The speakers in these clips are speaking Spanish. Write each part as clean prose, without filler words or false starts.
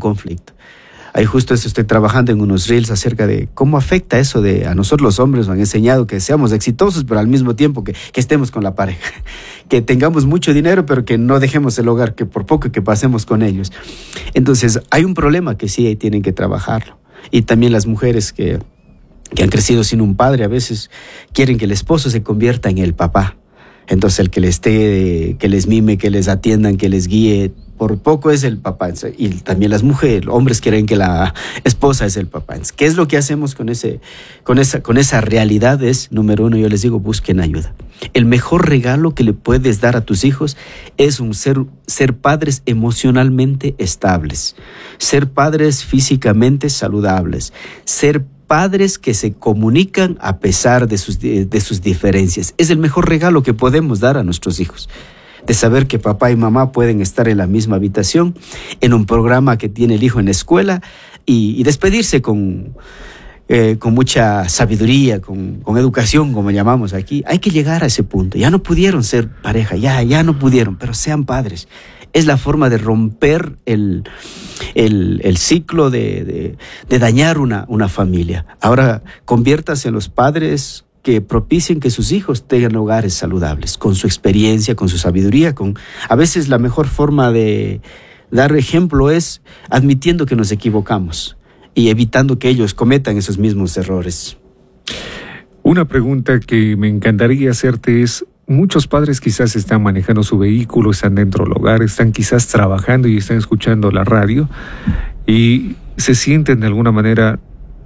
conflicto. Ahí justo estoy trabajando en unos reels acerca de cómo afecta eso de a nosotros los hombres. Nos han enseñado que seamos exitosos, pero al mismo tiempo que estemos con la pareja. Que tengamos mucho dinero, pero que no dejemos el hogar, que por poco que pasemos con ellos. Entonces, hay un problema que sí tienen que trabajarlo. Y también las mujeres que han crecido sin un padre, a veces quieren que el esposo se convierta en el papá. Entonces, el que que les mime, que les atiendan, que les guíe, por poco es el papá. Y también las mujeres, hombres quieren que la esposa es el papá. Entonces, ¿qué es lo que hacemos con esa realidad? Es, número uno, yo les digo, busquen ayuda. El mejor regalo que le puedes dar a tus hijos es ser padres emocionalmente estables, ser padres físicamente saludables, ser padres que se comunican a pesar de sus diferencias. Es el mejor regalo que podemos dar a nuestros hijos. De saber que papá y mamá pueden estar en la misma habitación, en un programa que tiene el hijo en la escuela y despedirse con mucha sabiduría, con educación, como llamamos aquí. Hay que llegar a ese punto. Ya no pudieron ser pareja, ya no pudieron, pero sean padres. Es la forma de romper el ciclo de dañar una familia. Ahora, conviértase en los padres que propicien que sus hijos tengan hogares saludables, con su experiencia, con su sabiduría. A veces la mejor forma de dar ejemplo es admitiendo que nos equivocamos y evitando que ellos cometan esos mismos errores. Una pregunta que me encantaría hacerte es, muchos padres quizás están manejando su vehículo, están dentro del hogar, están quizás trabajando y están escuchando la radio y se sienten de alguna manera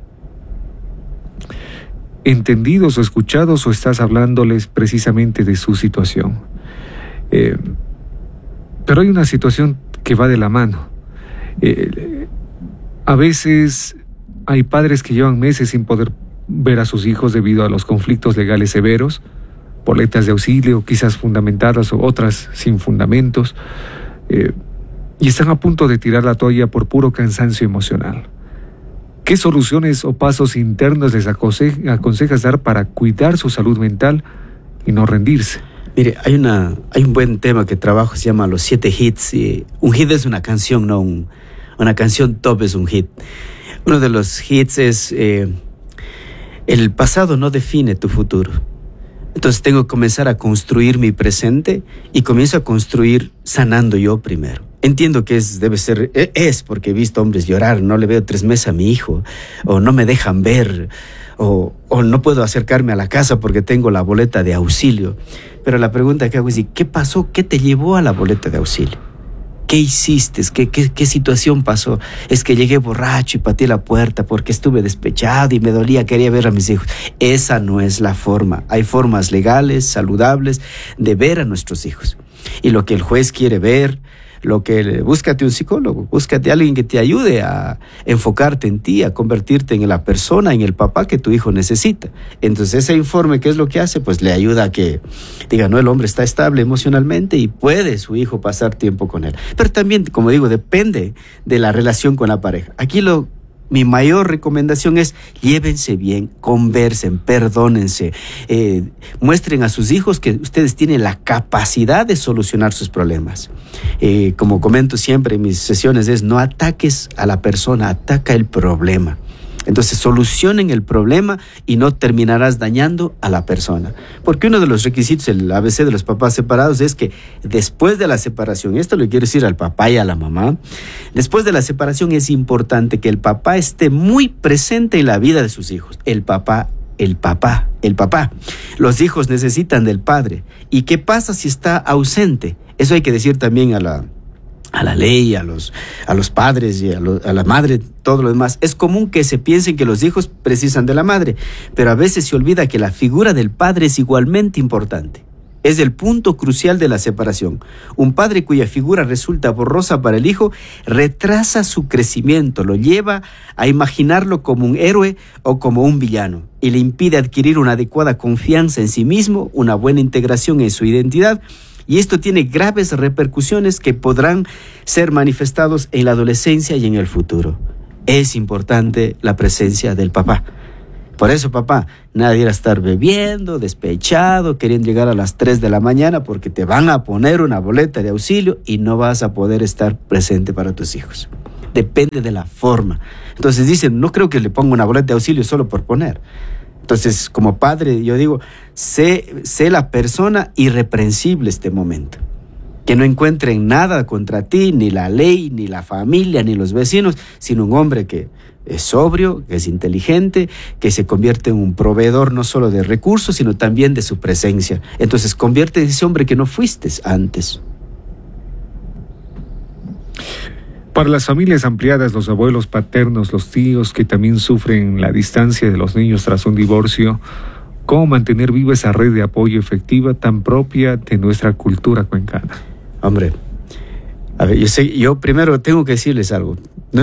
entendidos o escuchados, o estás hablándoles precisamente de su situación. Pero hay una situación que va de la mano. A veces hay padres que llevan meses sin poder ver a sus hijos debido a los conflictos legales severos, boletas de auxilio, quizás fundamentadas o otras sin fundamentos, y están a punto de tirar la toalla por puro cansancio emocional. ¿Qué soluciones o pasos internos les aconsejas dar para cuidar su salud mental y no rendirse? Mire, hay un buen tema que trabajo, se llama los 7 hits. Y un hit es una canción, no una canción top es un hit. Uno de los hits es el pasado no define tu futuro. Entonces tengo que comenzar a construir mi presente y comienzo a construir sanando yo primero. Entiendo que porque he visto hombres llorar, no le veo 3 meses a mi hijo, o no me dejan ver, o no puedo acercarme a la casa porque tengo la boleta de auxilio. Pero la pregunta que hago es, ¿qué pasó? ¿Qué te llevó a la boleta de auxilio? ¿Qué hiciste? ¿Qué situación pasó? Es que llegué borracho y pateé la puerta porque estuve despechado y me dolía, quería ver a mis hijos. Esa no es la forma. Hay formas legales, saludables, de ver a nuestros hijos. Y lo que el juez quiere ver, búscate un psicólogo, búscate a alguien que te ayude a enfocarte en ti, a convertirte en la persona, en el papá que tu hijo necesita. Entonces ese informe, ¿qué es lo que hace? Pues le ayuda a que diga, no, el hombre está estable emocionalmente y puede su hijo pasar tiempo con él. Pero también, como digo, depende de la relación con la pareja. Aquí mi mayor recomendación es llévense bien, conversen, perdónense, muestren a sus hijos que ustedes tienen la capacidad de solucionar sus problemas. Como comento siempre en mis sesiones, es no ataques a la persona, ataca el problema. Entonces solucionen el problema y no terminarás dañando a la persona. Porque uno de los requisitos, el ABC de los papás separados, es que después de la separación, esto le quiero decir al papá y a la mamá, después de la separación es importante que el papá esté muy presente en la vida de sus hijos. El papá. Los hijos necesitan del padre. ¿Y qué pasa si está ausente? Eso hay que decir también a la ley, a los padres y a la madre, todo lo demás. Es común que se piensen que los hijos precisan de la madre, pero a veces se olvida que la figura del padre es igualmente importante. Es el punto crucial de la separación. Un padre cuya figura resulta borrosa para el hijo retrasa su crecimiento, lo lleva a imaginarlo como un héroe o como un villano y le impide adquirir una adecuada confianza en sí mismo, una buena integración en su identidad. Y esto tiene graves repercusiones que podrán ser manifestados en la adolescencia y en el futuro. Es importante la presencia del papá. Por eso, papá, nadie va a estar bebiendo, despechado, queriendo llegar a las 3 de la mañana porque te van a poner una boleta de auxilio y no vas a poder estar presente para tus hijos. depende de la forma. Entonces dicen, no creo que le ponga una boleta de auxilio solo por poner. Entonces, como padre, yo digo, sé la persona irreprensible este momento. Que no encuentren nada contra ti, ni la ley, ni la familia, ni los vecinos, sino un hombre que es sobrio, que es inteligente, que se convierte en un proveedor no solo de recursos, sino también de su presencia. Entonces, convierte en ese hombre que no fuiste antes. Para las familias ampliadas, los abuelos paternos, los tíos que también sufren la distancia de los niños tras un divorcio, ¿cómo mantener viva esa red de apoyo efectiva tan propia de nuestra cultura cuencana? Hombre, a ver, yo primero tengo que decirles algo.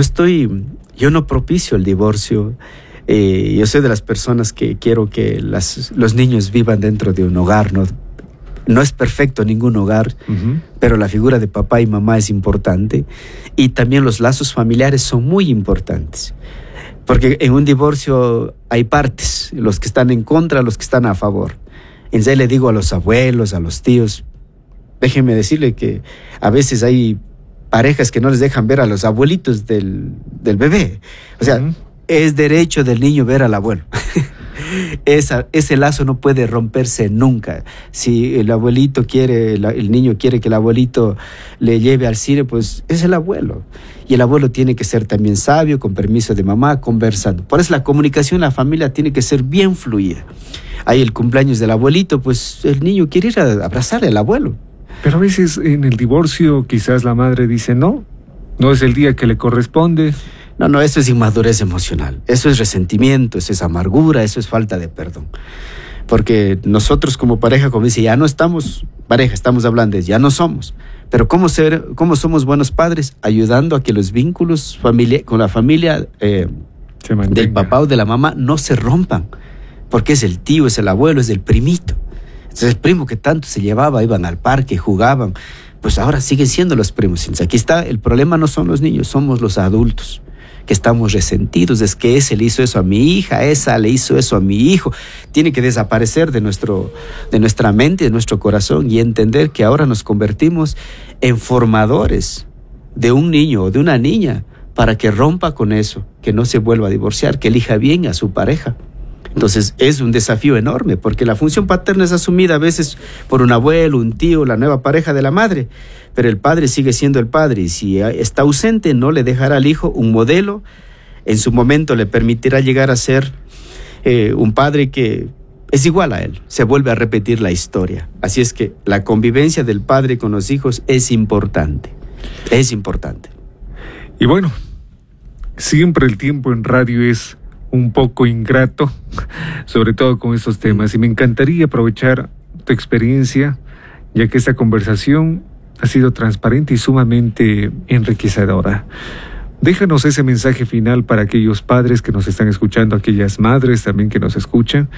Yo no propicio el divorcio. Yo soy de las personas que quiero que los niños vivan dentro de un hogar, ¿no? No es perfecto ningún hogar, pero la figura de papá y mamá es importante, y también los lazos familiares son muy importantes, porque en un divorcio hay partes, los que están en contra, los que están a favor. Entonces le digo a los abuelos, a los tíos, déjenme decirle que a veces hay parejas que no les dejan ver a los abuelitos del bebé. O sea, es derecho del niño ver al abuelo. Ese lazo no puede romperse nunca. Si el abuelito el niño quiere que el abuelito le lleve al cine, pues es el abuelo. Y el abuelo tiene que ser también sabio, con permiso de mamá, conversando. Por eso la comunicación en la familia tiene que ser bien fluida. Hay el cumpleaños del abuelito, pues el niño quiere ir a abrazarle al abuelo. Pero a veces en el divorcio quizás la madre dice no es el día que le corresponde. No, eso es inmadurez emocional, eso es resentimiento, eso es amargura, eso es falta de perdón. Porque nosotros como pareja, como dice, ya no estamos pareja, estamos hablando de ya no somos. Pero ¿cómo somos buenos padres? Ayudando a que los vínculos con la familia del papá o de la mamá no se rompan. Porque es el tío, es el abuelo, es el primito. Es el primo que tanto se llevaba, iban al parque, jugaban. Pues ahora siguen siendo los primos. Entonces aquí está, el problema no son los niños, somos los adultos, que estamos resentidos. Es que ese le hizo eso a mi hija, esa le hizo eso a mi hijo. Tiene que desaparecer de nuestra mente, de nuestro corazón, y entender que ahora nos convertimos en formadores de un niño o de una niña para que rompa con eso, que no se vuelva a divorciar, que elija bien a su pareja. Entonces es un desafío enorme, porque la función paterna es asumida a veces por un abuelo, un tío, la nueva pareja de la madre, pero el padre sigue siendo el padre, y si está ausente no le dejará al hijo un modelo. En su momento le permitirá llegar a ser un padre que es igual a él, se vuelve a repetir la historia. Así es que la convivencia del padre con los hijos es importante, es importante. Y bueno, siempre el tiempo en radio es un poco ingrato, sobre todo con estos temas, y me encantaría aprovechar tu experiencia, ya que esta conversación ha sido transparente y sumamente enriquecedora. Déjanos ese mensaje final para aquellos padres que nos están escuchando, aquellas madres también que nos escuchan,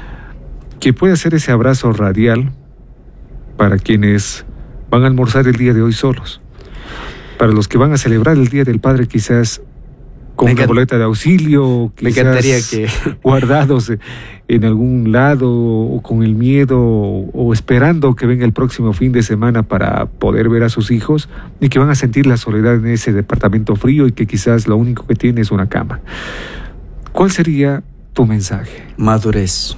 que pueda ser ese abrazo radial para quienes van a almorzar el día de hoy solos, para los que van a celebrar el Día del Padre quizás con una boleta de auxilio, me encantaría que guardados en algún lado, o con el miedo, o esperando que venga el próximo fin de semana para poder ver a sus hijos, y que van a sentir la soledad en ese departamento frío, y que quizás lo único que tiene es una cama. ¿Cuál sería tu mensaje? Madurez.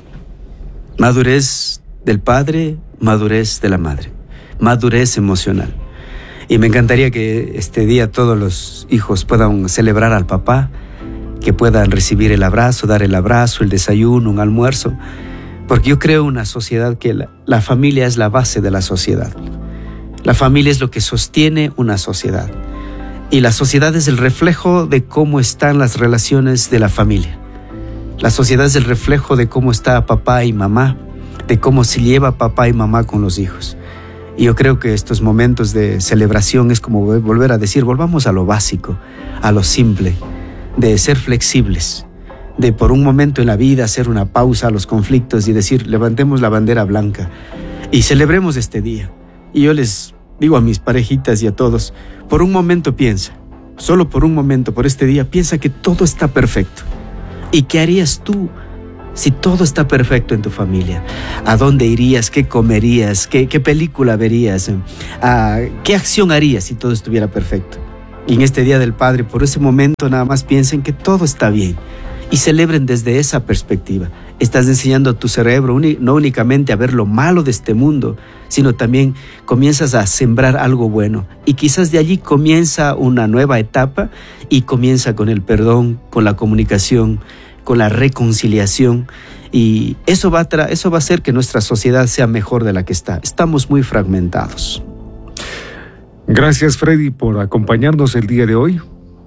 Madurez del padre, madurez de la madre, madurez emocional. Y me encantaría que este día todos los hijos puedan celebrar al papá, que puedan recibir el abrazo, dar el abrazo, el desayuno, un almuerzo, porque yo creo una sociedad que la familia es la base de la sociedad. La familia es lo que sostiene una sociedad, y la sociedad es el reflejo de cómo están las relaciones de la familia. La sociedad es el reflejo de cómo está papá y mamá, de cómo se lleva papá y mamá con los hijos. Y yo creo que estos momentos de celebración es como volver a decir, volvamos a lo básico, a lo simple, de ser flexibles, de por un momento en la vida hacer una pausa a los conflictos y decir, levantemos la bandera blanca y celebremos este día. Y yo les digo a mis parejitas y a todos, por un momento piensa, solo por un momento, por este día, piensa que todo está perfecto. ¿Y qué harías tú si todo está perfecto en tu familia? ¿A dónde irías? ¿Qué comerías? ¿Qué película verías? ¿Qué acción harías si todo estuviera perfecto? Y en este Día del Padre, por ese momento nada más piensen que todo está bien y celebren desde esa perspectiva. Estás enseñando a tu cerebro no únicamente a ver lo malo de este mundo, sino también comienzas a sembrar algo bueno. Y quizás de allí comienza una nueva etapa y comienza con el perdón, con la comunicación, con la reconciliación. Y eso va a hacer que nuestra sociedad sea mejor de la que está. Estamos muy fragmentados. Gracias, Freddy, por acompañarnos el día de hoy.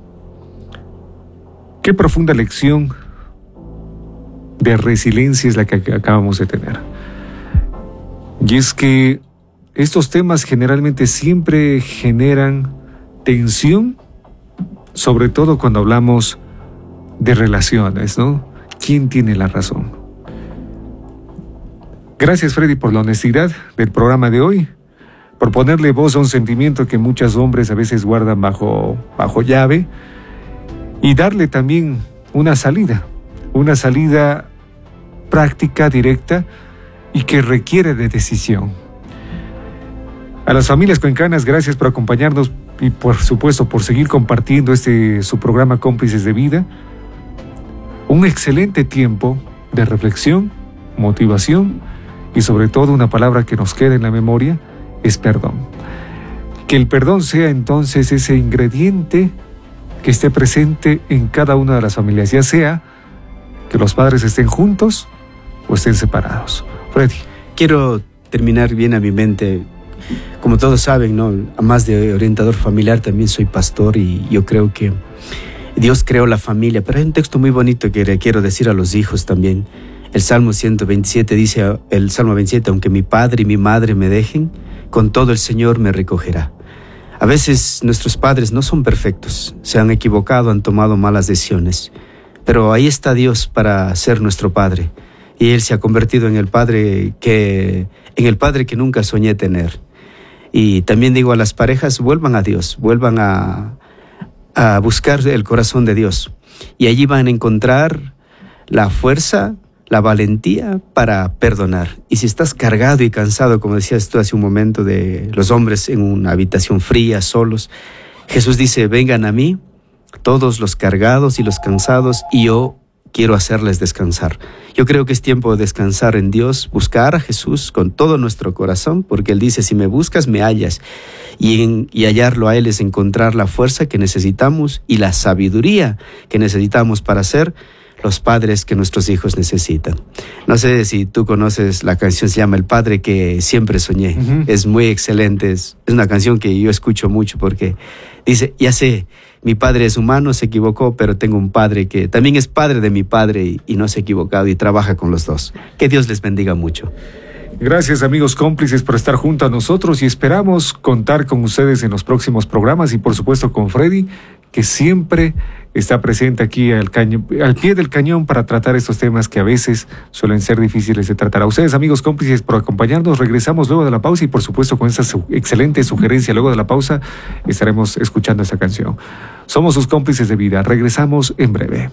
Qué profunda lección de resiliencia es la que acabamos de tener. Y es que estos temas generalmente siempre generan tensión, sobre todo cuando hablamos de relaciones, ¿no? ¿Quién tiene la razón? Gracias, Freddy, por la honestidad del programa de hoy, por ponerle voz a un sentimiento que muchos hombres a veces guardan bajo llave, y darle también una salida práctica, directa, y que requiere de decisión. A las familias cuencanas, gracias por acompañarnos y por supuesto por seguir compartiendo su programa Cómplices de Vida. Un excelente tiempo de reflexión, motivación y sobre todo una palabra que nos queda en la memoria es perdón. Que el perdón sea entonces ese ingrediente que esté presente en cada una de las familias, ya sea que los padres estén juntos o estén separados. Freddy. Quiero terminar bien a mi mente. Como todos saben, ¿no? Además de orientador familiar, también soy pastor y yo creo que Dios creó la familia. Pero hay un texto muy bonito que le quiero decir a los hijos también. El Salmo 127 dice, el Salmo 27, aunque mi padre y mi madre me dejen, con todo el Señor me recogerá. A veces nuestros padres no son perfectos, se han equivocado, han tomado malas decisiones, pero ahí está Dios para ser nuestro Padre, y Él se ha convertido en el Padre que nunca soñé tener. Y también digo a las parejas, vuelvan a Dios, vuelvan a buscar el corazón de Dios, y allí van a encontrar la fuerza, la valentía para perdonar. Y si estás cargado y cansado, como decías tú hace un momento, de los hombres en una habitación fría, solos, Jesús dice, vengan a mí, todos los cargados y los cansados, y yo quiero hacerles descansar. Yo creo que es tiempo de descansar en Dios, buscar a Jesús con todo nuestro corazón, porque Él dice, si me buscas, me hallas. Y hallarlo a Él es encontrar la fuerza que necesitamos y la sabiduría que necesitamos para ser los padres que nuestros hijos necesitan. No sé si tú conoces la canción, se llama El Padre que Siempre Soñé. Uh-huh. Es muy excelente, es una canción que yo escucho mucho porque dice, ya sé, mi padre es humano, se equivocó, pero tengo un padre que también es padre de mi padre y no se ha equivocado y trabaja con los dos. Que Dios les bendiga mucho. Gracias, amigos cómplices, por estar junto a nosotros y esperamos contar con ustedes en los próximos programas y por supuesto con Freddy, que siempre está presente aquí al pie del cañón para tratar estos temas que a veces suelen ser difíciles de tratar. A ustedes, amigos cómplices, por acompañarnos. Regresamos luego de la pausa y por supuesto con esa excelente sugerencia luego de la pausa estaremos escuchando esta canción. Somos sus cómplices de vida. Regresamos en breve.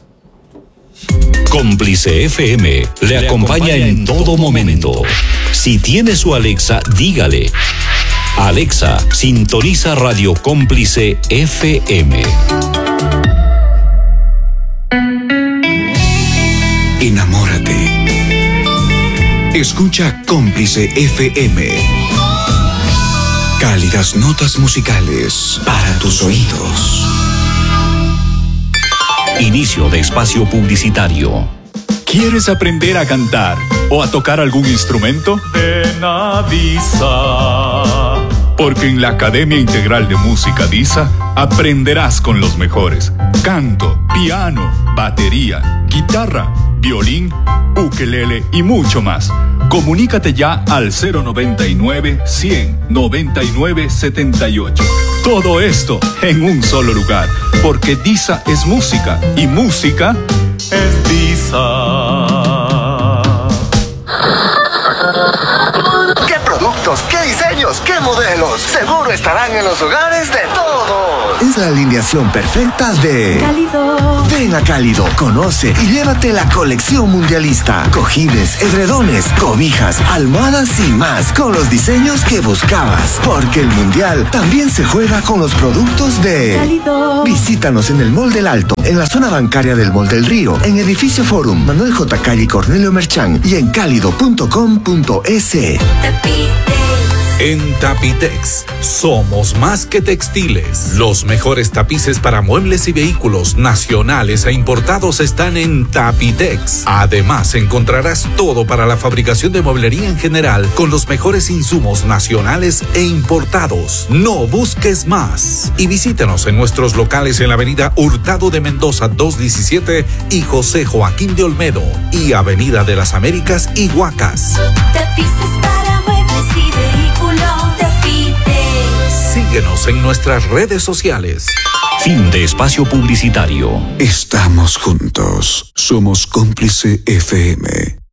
Cómplice FM le acompaña en todo momento. Si tiene su Alexa, dígale: Alexa, sintoniza Radio Cómplice FM. Enamórate. Escucha Cómplice FM. Cálidas notas musicales para tus oídos. Inicio de espacio publicitario. ¿Quieres aprender a cantar o a tocar algún instrumento? Ven a DISA. Porque en la Academia Integral de Música DISA aprenderás con los mejores. Canto, piano, batería, guitarra, violín, ukelele y mucho más. Comunícate ya al 099-100-9978. Todo esto en un solo lugar, porque DISA es música y música es DISA. ¡Qué productos! ¡Qué diseños! ¡Qué modelos. Seguro estarán en los hogares de todos. Es la alineación perfecta de Cálido. Ven a Cálido, conoce y llévate la colección mundialista. Cojines, edredones, cobijas, almohadas y más, con los diseños que buscabas. Porque el mundial también se juega con los productos de Cálido. Visítanos en el Mall del Alto, en la zona bancaria del Mall del Río, en Edificio Forum, Manuel J. Calle y Cornelio Merchán, y en cálido.com.es. En Tapitex somos más que textiles. Los mejores tapices para muebles y vehículos nacionales e importados están en Tapitex. Además, encontrarás todo para la fabricación de mueblería en general con los mejores insumos nacionales e importados. No busques más. Y visítanos en nuestros locales en la avenida Hurtado de Mendoza 217 y José Joaquín de Olmedo y avenida de las Américas y Huacas. Tapices para muebles y vehículos. Síguenos en nuestras redes sociales. Fin de espacio publicitario. Estamos juntos. Somos Cómplice FM.